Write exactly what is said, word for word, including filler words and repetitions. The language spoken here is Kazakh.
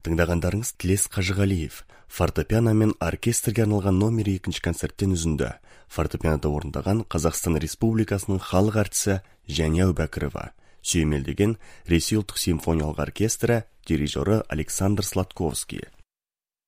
Тыңдағандарыңыз Тілес Қажығалиев фортепиано мен оркестрге арналған номер екінші концерттен үзінді. Фортепианода орындаған Қазақстан Республикасының халық әртісі Жәния Әубәкірова, сүйемелдеген Ресей ұлттық симфониялық оркестрі дирижері Александр Сладковский,